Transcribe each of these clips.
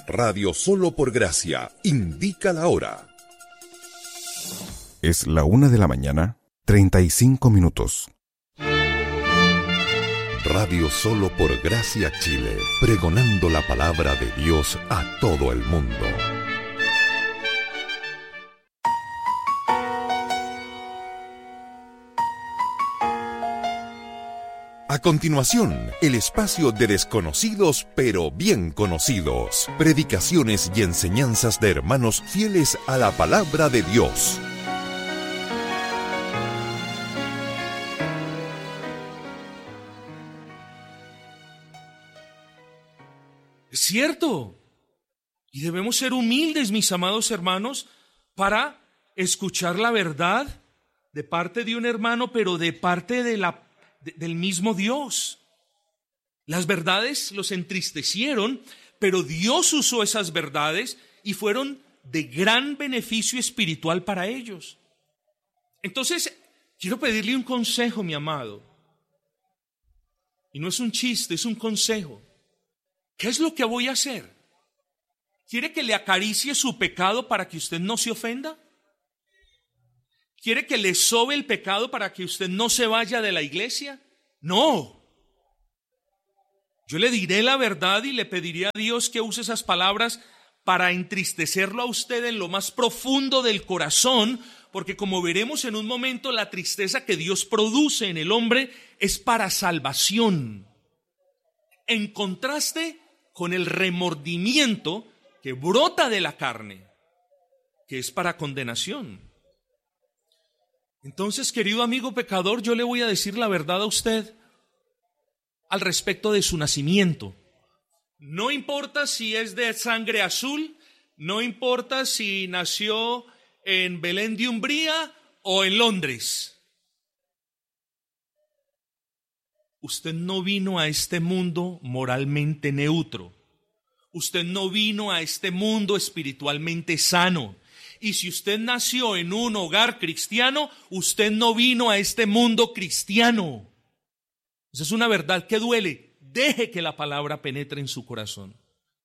Radio Solo por Gracia indica la hora. Es la 1:35 a.m. Radio Solo por Gracia Chile, pregonando la palabra de Dios a todo el mundo. A continuación, el espacio de desconocidos pero bien conocidos. Predicaciones y enseñanzas de hermanos fieles a la palabra de Dios. Es cierto. Y debemos ser humildes, mis amados hermanos, para escuchar la verdad de parte de un hermano, pero de parte del mismo Dios. Las verdades los entristecieron, pero Dios usó esas verdades y fueron de gran beneficio espiritual para ellos. Entonces, quiero pedirle un consejo, mi amado. Y no es un chiste, es un consejo. ¿Qué es lo que voy a hacer? ¿Quiere que le acaricie su pecado para que usted no se ofenda? ¿Quiere que le sobe el pecado para que usted no se vaya de la iglesia? No. Yo le diré la verdad y le pediré a Dios que use esas palabras para entristecerlo a usted en lo más profundo del corazón, porque como veremos en un momento, la tristeza que Dios produce en el hombre es para salvación. En contraste con el remordimiento que brota de la carne, que es para condenación. Entonces, querido amigo pecador, yo le voy a decir la verdad a usted al respecto de su nacimiento. No importa si es de sangre azul, no importa si nació en Belén de Umbría o en Londres. Usted no vino a este mundo moralmente neutro. Usted no vino a este mundo espiritualmente sano. Y si usted nació en un hogar cristiano, usted no vino a este mundo cristiano. Esa es una verdad que duele. Deje que la palabra penetre en su corazón.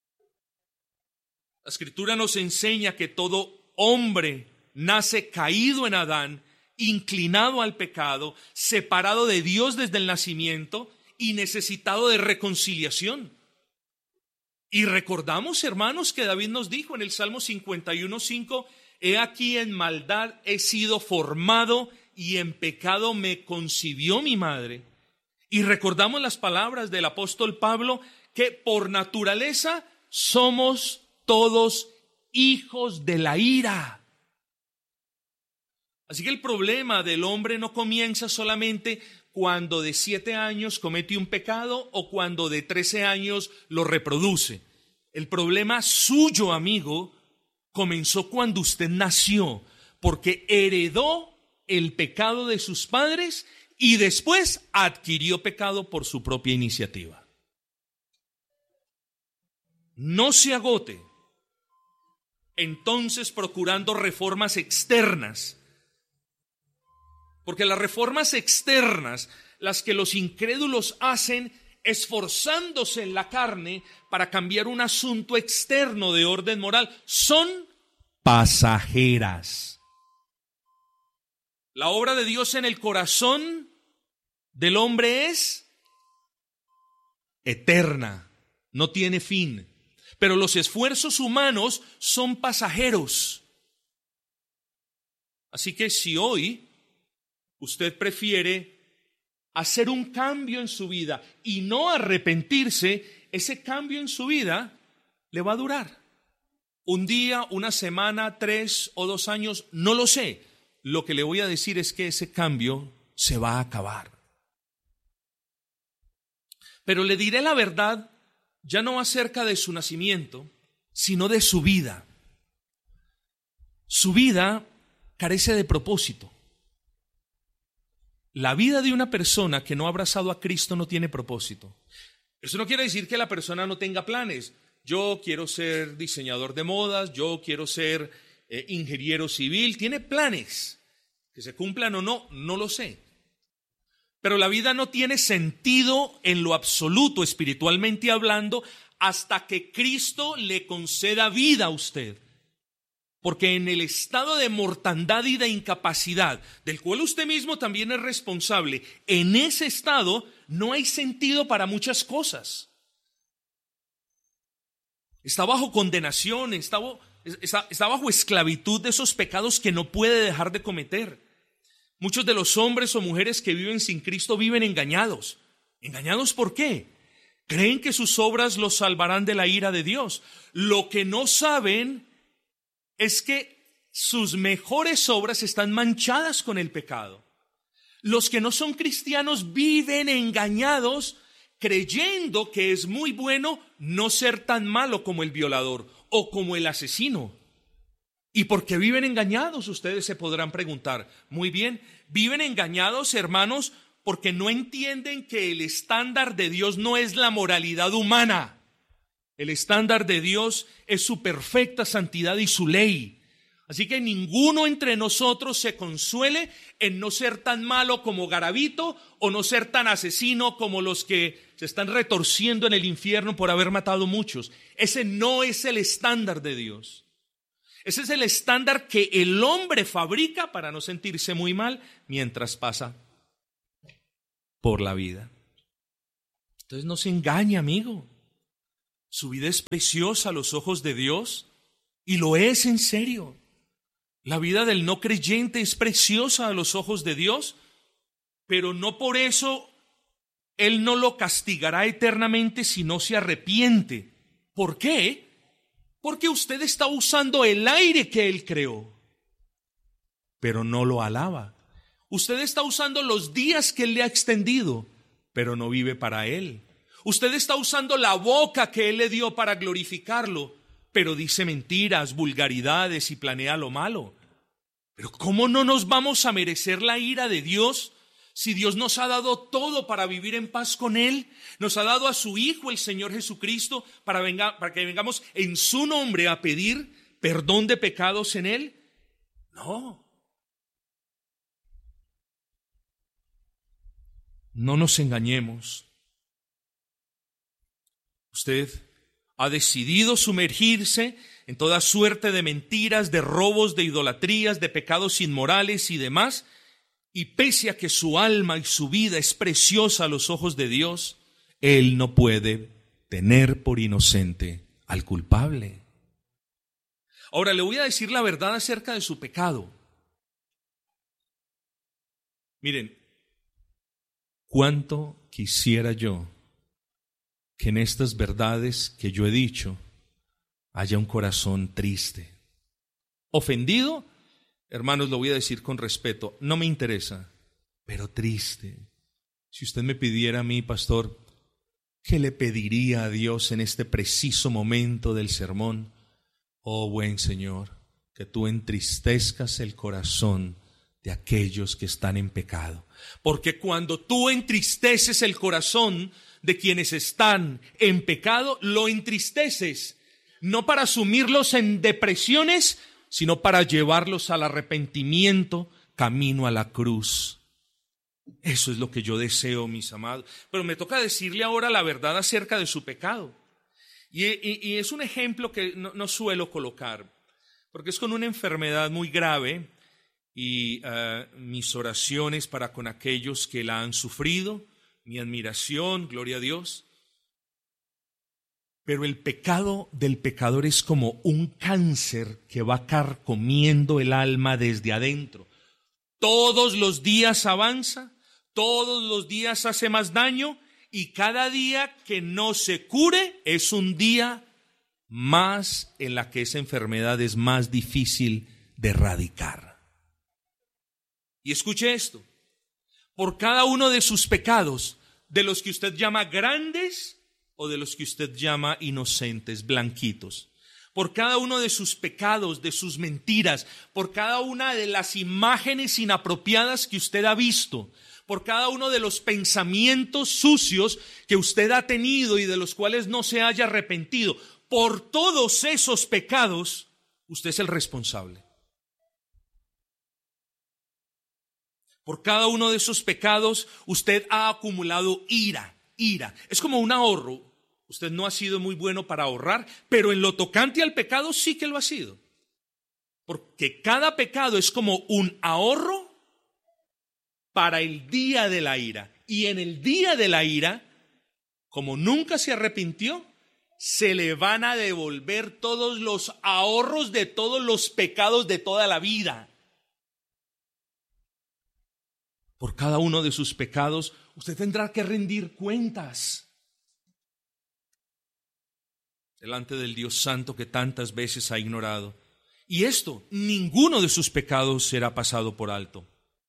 La Escritura nos enseña que todo hombre nace caído en Adán, inclinado al pecado, separado de Dios desde el nacimiento y necesitado de reconciliación. Y recordamos, hermanos, que David nos dijo en el Salmo 51:5, he aquí en maldad he sido formado y en pecado me concibió mi madre. Y recordamos las palabras del apóstol Pablo, que por naturaleza somos todos hijos de la ira. Así que el problema del hombre no comienza solamente cuando de 7 años comete un pecado o cuando de 13 años lo reproduce. El problema suyo, amigo, comenzó cuando usted nació, porque heredó el pecado de sus padres y después adquirió pecado por su propia iniciativa. No se agote entonces procurando reformas externas, porque las reformas externas, las que los incrédulos hacen, esforzándose en la carne para cambiar un asunto externo de orden moral, son pasajeras. La obra de Dios en el corazón del hombre es eterna, no tiene fin, pero los esfuerzos humanos son pasajeros. Así que si hoy usted prefiere hacer un cambio en su vida y no arrepentirse, ese cambio en su vida le va a durar. Un día, una semana, 3 o 2 años, no lo sé. Lo que le voy a decir es que ese cambio se va a acabar. Pero le diré la verdad, ya no acerca de su nacimiento, sino de su vida. Su vida carece de propósito. La vida de una persona que no ha abrazado a Cristo no tiene propósito. Eso no quiere decir que la persona no tenga planes. Yo quiero ser diseñador de modas, yo quiero ser ingeniero civil. Tiene planes. Que se cumplan o no, no lo sé. Pero la vida no tiene sentido en lo absoluto, espiritualmente hablando, hasta que Cristo le conceda vida a usted. Porque en el estado de mortandad y de incapacidad, del cual usted mismo también es responsable, en ese estado no hay sentido para muchas cosas. Está bajo condenación, está bajo esclavitud de esos pecados que no puede dejar de cometer. Muchos de los hombres o mujeres que viven sin Cristo viven engañados. ¿Engañados por qué? Creen que sus obras los salvarán de la ira de Dios. Lo que no saben es que sus mejores obras están manchadas con el pecado. Los que no son cristianos viven engañados, creyendo que es muy bueno no ser tan malo como el violador o como el asesino. ¿Y por qué viven engañados? Ustedes se podrán preguntar. Muy bien, viven engañados, hermanos, porque no entienden que el estándar de Dios no es la moralidad humana. El estándar de Dios es su perfecta santidad y su ley. Así que ninguno entre nosotros se consuele en no ser tan malo como Garabito o no ser tan asesino como los que se están retorciendo en el infierno por haber matado muchos. Ese no es el estándar de Dios. Ese es el estándar que el hombre fabrica para no sentirse muy mal mientras pasa por la vida. Entonces no se engañe, amigo. Su vida es preciosa a los ojos de Dios y lo es en serio. La vida del no creyente es preciosa a los ojos de Dios, pero no por eso Él no lo castigará eternamente si no se arrepiente. ¿Por qué? Porque usted está usando el aire que Él creó, pero no lo alaba. Usted está usando los días que Él le ha extendido, pero no vive para Él. Usted está usando la boca que Él le dio para glorificarlo, pero dice mentiras, vulgaridades y planea lo malo. Pero ¿cómo no nos vamos a merecer la ira de Dios si Dios nos ha dado todo para vivir en paz con Él? Nos ha dado a su Hijo, el Señor Jesucristo, para que vengamos en su nombre a pedir perdón de pecados en Él. No. No nos engañemos. Usted ha decidido sumergirse en toda suerte de mentiras, de robos, de idolatrías, de pecados inmorales y demás, y pese a que su alma y su vida es preciosa a los ojos de Dios, Él no puede tener por inocente al culpable. Ahora le voy a decir la verdad acerca de su pecado. Miren, cuánto quisiera yo que en estas verdades que yo he dicho haya un corazón triste. Ofendido, hermanos, lo voy a decir con respeto, no me interesa, pero triste. Si usted me pidiera a mí, pastor, ¿qué le pediría a Dios en este preciso momento del sermón? Oh, buen Señor, que tú entristezcas el corazón de aquellos que están en pecado. Porque cuando tú entristeces el corazón de quienes están en pecado, lo entristeces, no para sumirlos en depresiones, sino para llevarlos al arrepentimiento, camino a la cruz. Eso es lo que yo deseo, mis amados. Pero me toca decirle ahora la verdad acerca de su pecado. Y es un ejemplo que no suelo colocar, porque es con una enfermedad muy grave y mis oraciones para con aquellos que la han sufrido, mi admiración, gloria a Dios. Pero el pecado del pecador es como un cáncer que va carcomiendo el alma desde adentro. Todos los días avanza, todos los días hace más daño y cada día que no se cure es un día más en la que esa enfermedad es más difícil de erradicar. Y escuche esto, por cada uno de sus pecados, de los que usted llama grandes o de los que usted llama inocentes, blanquitos, por cada uno de sus pecados, de sus mentiras, por cada una de las imágenes inapropiadas que usted ha visto, por cada uno de los pensamientos sucios que usted ha tenido y de los cuales no se haya arrepentido, por todos esos pecados, usted es el responsable. Por cada uno de esos pecados, usted ha acumulado ira. Es como un ahorro. Usted no ha sido muy bueno para ahorrar, pero en lo tocante al pecado sí que lo ha sido. Porque cada pecado es como un ahorro para el día de la ira. Y en el día de la ira, como nunca se arrepintió, se le van a devolver todos los ahorros de todos los pecados de toda la vida. Por cada uno de sus pecados, usted tendrá que rendir cuentas delante del Dios Santo que tantas veces ha ignorado. Y esto, ninguno de sus pecados será pasado por alto.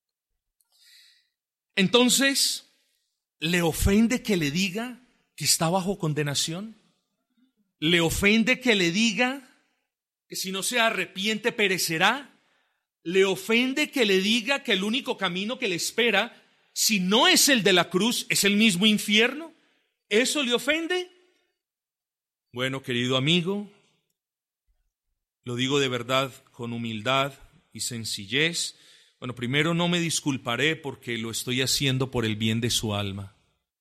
Entonces, ¿le ofende que le diga que está bajo condenación? ¿Le ofende que le diga que si no se arrepiente perecerá? ¿Le ofende que le diga que el único camino que le espera, si no es el de la cruz, es el mismo infierno? ¿Eso le ofende? Bueno, querido amigo, lo digo de verdad con humildad y sencillez. Bueno, primero no me disculparé porque lo estoy haciendo por el bien de su alma.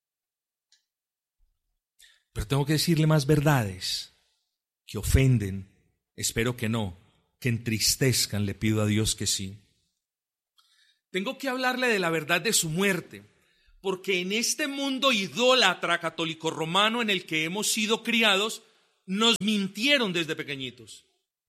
Pero tengo que decirle más verdades que ofenden, espero que no, que entristezcan, le pido a Dios que sí. Tengo que hablarle de la verdad de su muerte, porque en este mundo idólatra católico romano en el que hemos sido criados, nos mintieron desde pequeñitos.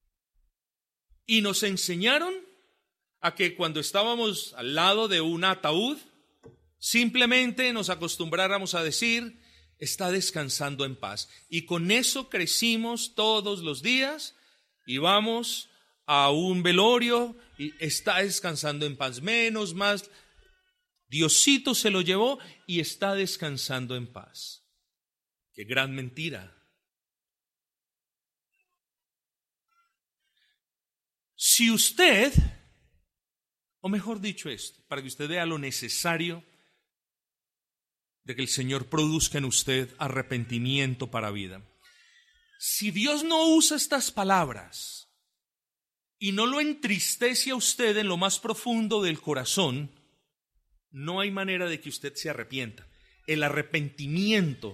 Y nos enseñaron a que cuando estábamos al lado de un ataúd, simplemente nos acostumbráramos a decir, está descansando en paz. Y con eso crecimos todos los días y vamos a un velorio y está descansando en paz. Menos más, Diosito se lo llevó y está descansando en paz. ¡Qué gran mentira! Si usted, o mejor dicho esto, para que usted vea lo necesario de que el Señor produzca en usted arrepentimiento para vida. Si Dios no usa estas palabras y no lo entristece a usted en lo más profundo del corazón, no hay manera de que usted se arrepienta. El arrepentimiento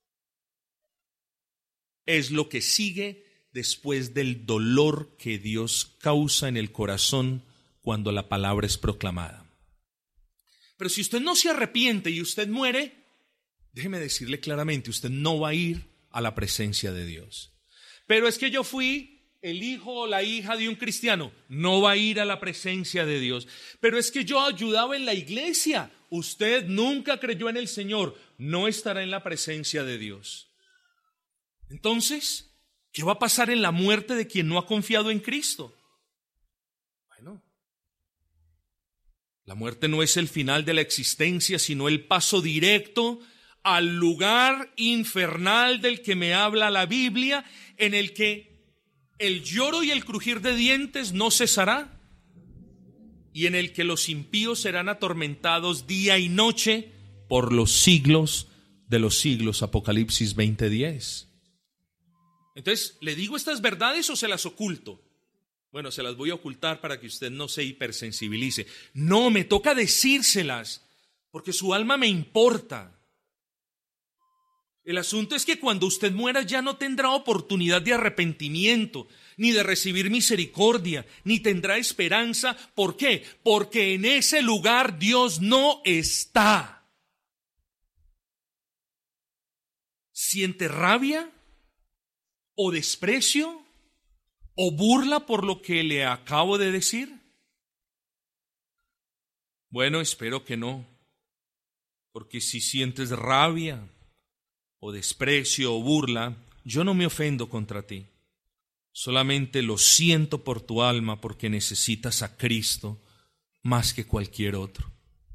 es lo que sigue después del dolor que Dios causa en el corazón cuando la palabra es proclamada. Pero si usted no se arrepiente y usted muere, déjeme decirle claramente, usted no va a ir a la presencia de Dios. Pero es que yo fui el hijo o la hija de un cristiano, no va a ir a la presencia de Dios. Pero es que yo ayudaba en la iglesia, usted nunca creyó en el Señor, no estará en la presencia de Dios. Entonces, ¿qué va a pasar en la muerte de quien no ha confiado en Cristo? Bueno, la muerte no es el final de la existencia, sino el paso directo al lugar infernal del que me habla la Biblia, en el que el lloro y el crujir de dientes no cesará, y en el que los impíos serán atormentados día y noche por los siglos de los siglos. Apocalipsis 20:10. Entonces, ¿le digo estas verdades o se las oculto? Bueno, se las voy a ocultar para que usted no se hipersensibilice. No, me toca decírselas, porque su alma me importa. El asunto es que cuando usted muera ya no tendrá oportunidad de arrepentimiento, ni de recibir misericordia, ni tendrá esperanza. ¿Por qué? Porque en ese lugar Dios no está. ¿Siente rabia? ¿O desprecio? ¿O burla por lo que le acabo de decir? Bueno, espero que no, porque si sientes rabia o desprecio o burla, yo no me ofendo contra ti. Solamente lo siento por tu alma porque necesitas a Cristo más que cualquier otro.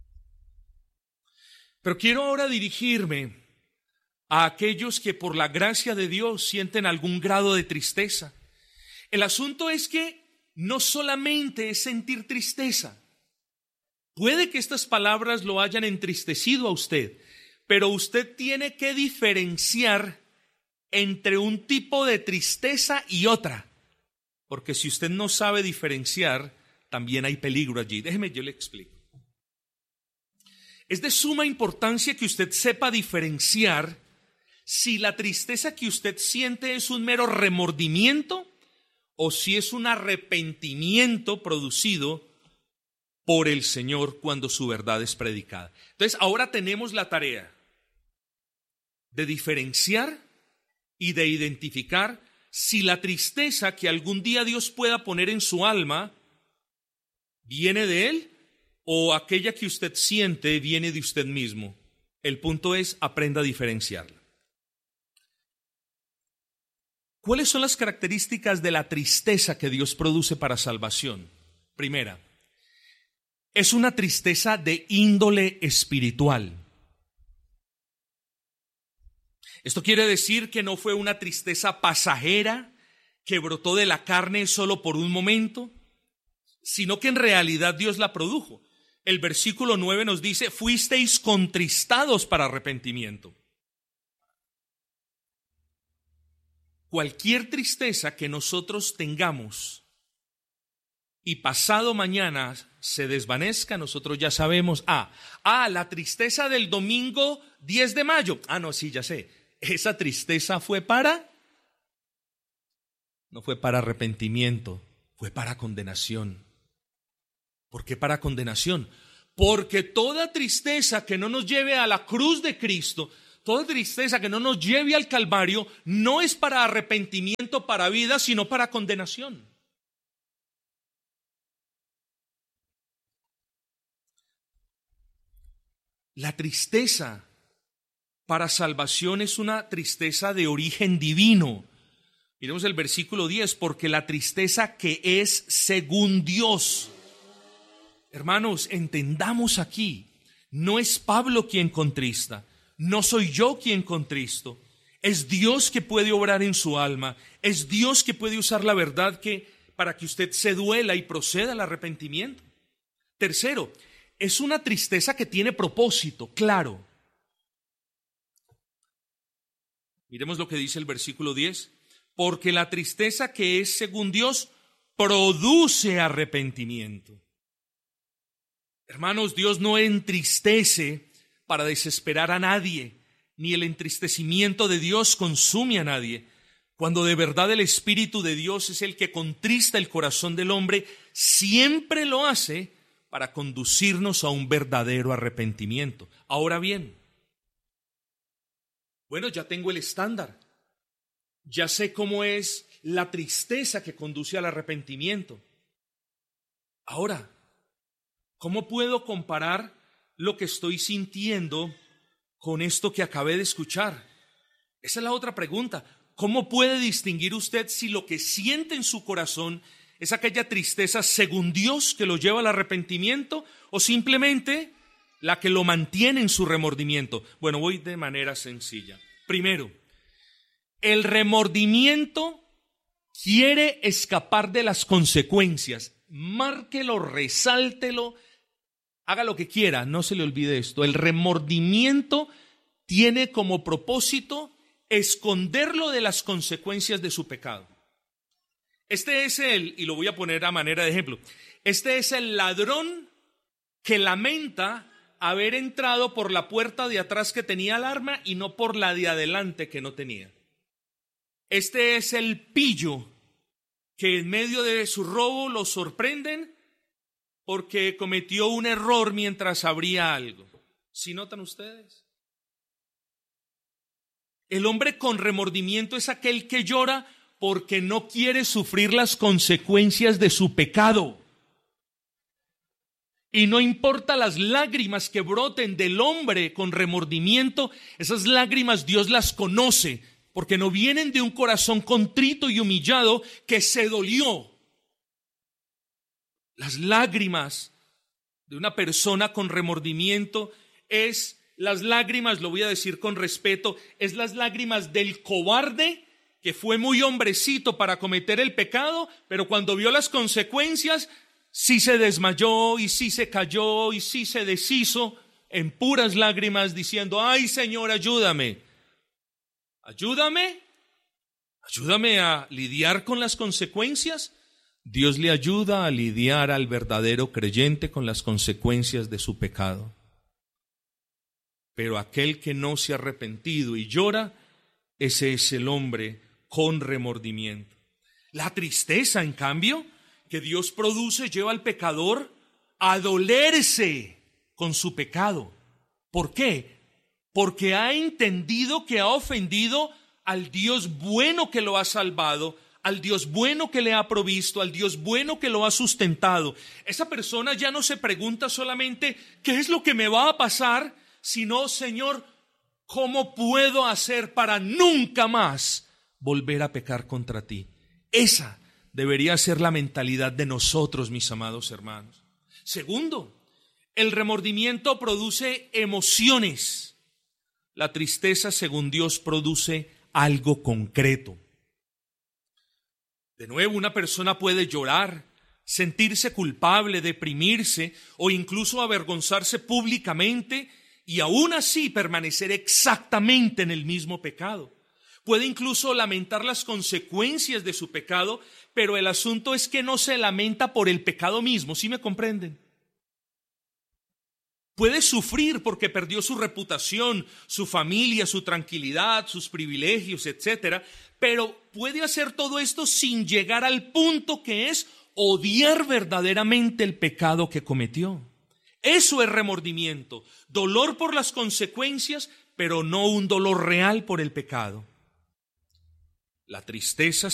Pero quiero ahora dirigirme a aquellos que por la gracia de Dios sienten algún grado de tristeza. El asunto es que no solamente es sentir tristeza. Puede que estas palabras lo hayan entristecido a usted, pero usted tiene que diferenciar entre un tipo de tristeza y otra. Porque si usted no sabe diferenciar, también hay peligro allí. Déjeme, yo le explico. Es de suma importancia que usted sepa diferenciar si la tristeza que usted siente es un mero remordimiento o si es un arrepentimiento producido por el Señor cuando su verdad es predicada. Entonces, ahora tenemos la tarea de diferenciar y de identificar si la tristeza que algún día Dios pueda poner en su alma viene de Él o aquella que usted siente viene de usted mismo. El punto es, aprenda a diferenciarla. ¿Cuáles son las características de la tristeza que Dios produce para salvación? Primera, es una tristeza de índole espiritual. Esto quiere decir que no fue una tristeza pasajera que brotó de la carne solo por un momento, sino que en realidad Dios la produjo. El versículo 9 nos dice, fuisteis contristados para arrepentimiento. Cualquier tristeza que nosotros tengamos y pasado mañana se desvanezca, nosotros ya sabemos, la tristeza del domingo 10 de mayo. No, sí, ya sé. Esa tristeza no fue para arrepentimiento, fue para condenación. ¿Por qué para condenación? Porque toda tristeza que no nos lleve a la cruz de Cristo, toda tristeza que no nos lleve al Calvario, no es para arrepentimiento, para vida, sino para condenación. La tristeza para salvación es una tristeza de origen divino. Miremos el versículo 10, porque la tristeza que es según Dios. Hermanos, entendamos aquí, no es Pablo quien contrista, no soy yo quien contristo, es Dios que puede obrar en su alma, es Dios que puede usar la verdad para que usted se duela y proceda al arrepentimiento. Tercero, es una tristeza que tiene propósito, claro. Miremos lo que dice el versículo 10. Porque la tristeza que es según Dios produce arrepentimiento. Hermanos, Dios no entristece para desesperar a nadie, ni el entristecimiento de Dios consume a nadie. Cuando de verdad el Espíritu de Dios es el que contrista el corazón del hombre, siempre lo hace para conducirnos a un verdadero arrepentimiento. Ahora bien, bueno, ya tengo el estándar. Ya sé cómo es la tristeza que conduce al arrepentimiento. Ahora, ¿cómo puedo comparar lo que estoy sintiendo con esto que acabé de escuchar? Esa es la otra pregunta. ¿Cómo puede distinguir usted si lo que siente en su corazón es aquella tristeza según Dios que lo lleva al arrepentimiento o simplemente la que lo mantiene en su remordimiento? Bueno, voy de manera sencilla. Primero, el remordimiento quiere escapar de las consecuencias. Márquelo, resáltelo, haga lo que quiera, no se le olvide esto. El remordimiento tiene como propósito esconderlo de las consecuencias de su pecado. Este es y lo voy a poner a manera de ejemplo, este es el ladrón que lamenta haber entrado por la puerta de atrás que tenía alarma y no por la de adelante que no tenía. Este es el pillo que en medio de su robo lo sorprenden porque cometió un error mientras abría algo. ¿Sí notan ustedes? El hombre con remordimiento es aquel que llora porque no quiere sufrir las consecuencias de su pecado. Y no importa las lágrimas que broten del hombre con remordimiento, esas lágrimas Dios las conoce, porque no vienen de un corazón contrito y humillado que se dolió. Las lágrimas de una persona con remordimiento es las lágrimas, lo voy a decir con respeto, es las lágrimas del cobarde que fue muy hombrecito para cometer el pecado, pero cuando vio las consecuencias, sí se desmayó y sí se cayó y sí se deshizo en puras lágrimas diciendo, ay Señor, ayúdame. Ayúdame a lidiar con las consecuencias. Dios le ayuda a lidiar al verdadero creyente con las consecuencias de su pecado. Pero aquel que no se ha arrepentido y llora, Ese es el hombre con remordimiento. La tristeza, en cambio, que Dios produce, lleva al pecador a dolerse con su pecado. ¿Por qué? Porque ha entendido que ha ofendido al Dios bueno que lo ha salvado, al Dios bueno que le ha provisto, al Dios bueno que lo ha sustentado. Esa persona ya no se pregunta solamente ¿qué es lo que me va a pasar? Sino, Señor, ¿cómo puedo hacer para nunca más volver a pecar contra ti? Esa debería ser la mentalidad de nosotros, mis amados hermanos. Segundo, el remordimiento produce emociones. La tristeza, según Dios, produce algo concreto. De nuevo, una persona puede llorar, sentirse culpable, deprimirse o incluso avergonzarse públicamente y aún así permanecer exactamente en el mismo pecado. Puede incluso lamentar las consecuencias de su pecado, pero el asunto es que no se lamenta por el pecado mismo, ¿sí me comprenden? Puede sufrir porque perdió su reputación, su familia, su tranquilidad, sus privilegios, etcétera, pero puede hacer todo esto sin llegar al punto que es odiar verdaderamente el pecado que cometió. Eso es remordimiento, dolor por las consecuencias, pero no un dolor real por el pecado. La tristeza